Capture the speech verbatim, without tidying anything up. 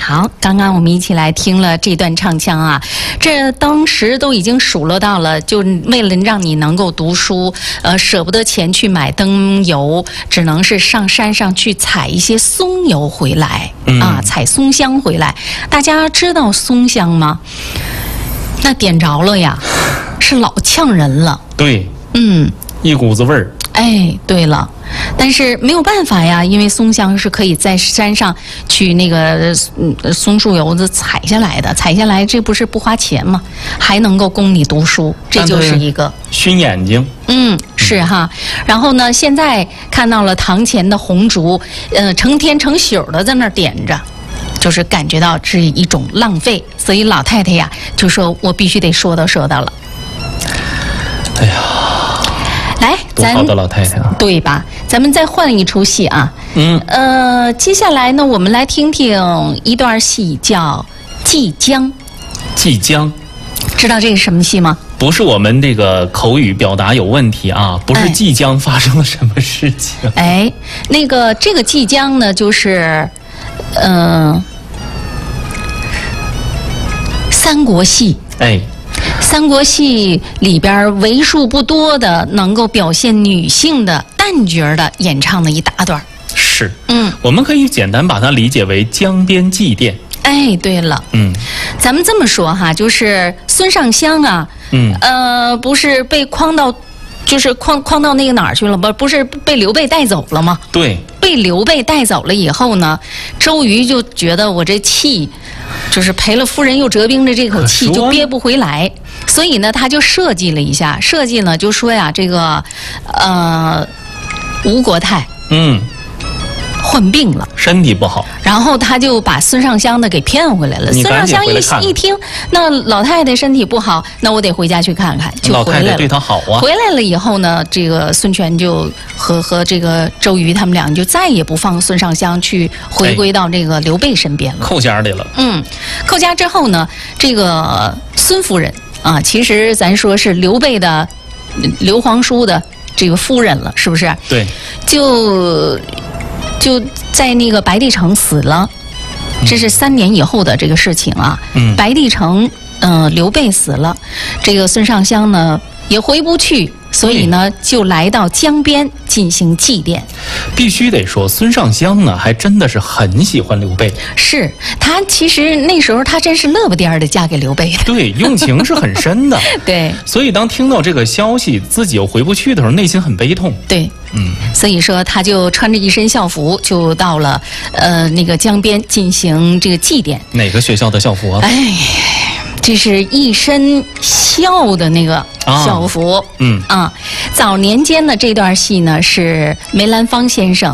好，刚刚我们一起来听了这段唱腔啊，这当时都已经数落到了，就为了让你能够读书，呃，舍不得钱去买灯油，只能是上山上去采一些松油回来、嗯、啊，采松香回来。大家知道松香吗？那点着了呀，是老呛人了。 对， 嗯， 一股子味儿。 哎，对了，但是没有办法呀，因为松香是可以在山上去那个嗯松树油子采下来的，采下来这不是不花钱吗？还能够供你读书，这就是一个熏眼睛。 嗯，是哈。然后呢，现在看到了堂前的红烛，呃，成天成宿的在那儿点着。就是感觉到是一种浪费，所以老太太呀就说我必须得说道说道了。 哎呀， 来， 多好的老太太啊， 对吧？咱们再换一出戏啊。 嗯， 呃，接下来呢，我们来听听一段戏，叫《祭江》。 祭江， 知道这是什么戏吗？ 不是我们这个口语表达有问题啊，不是即将发生了什么事情。 哎，那个这个祭江呢，就是，嗯、呃。三国戏， 哎， 三国戏里边为数不多的能够表现女性的旦角的演唱的一大段。 是， 嗯， 我们可以简单把它理解为江边祭奠。 哎，对了， 嗯， 咱们这么说哈，就是孙尚香啊， 嗯， 呃，不是被诓到，就是诓诓到那个哪儿去了不？不是被刘备带走了吗？ 对， 被刘备带走了以后呢，周瑜就觉得我这气。就是赔了夫人又折兵的这口气就憋不回来，所以呢，他就设计了一下，设计呢就说呀，这个呃吴国太嗯患病了， 身体不好， 然后他就把孙尚香呢给骗回来了。孙尚香一一听，那老太太身体不好，那我得回家去看看，就回来了。 老太太对他好啊。 回来了以后呢，这个孙权就和和这个周瑜他们俩就再也不放孙尚香去回归到这个刘备身边了， 寇家里了。 嗯，寇家之后呢，这个孙夫人啊，其实咱说是刘备的刘皇叔的这个夫人了，是不是？ 对， 就。就在那个白帝城死了，这是三年以后的这个事情啊。嗯，白帝城，嗯、呃，刘备死了，这个孙尚香呢也回不去，所以呢就来到江边进行祭奠。 必须得说，孙尚香呢还真的是很喜欢刘备。 是他其实那时候他真是乐不颠儿的嫁给刘备的。 对，用情是很深的。 对， 所以当听到这个消息，自己又回不去的时候，内心很悲痛。 对。嗯，所以说他就穿着一身校服，就到了呃那个江边进行这个祭奠。 哪个学校的校服啊？ 哎，这是一身校的那个校服。啊、嗯啊，早年间的这段戏呢是梅兰芳先生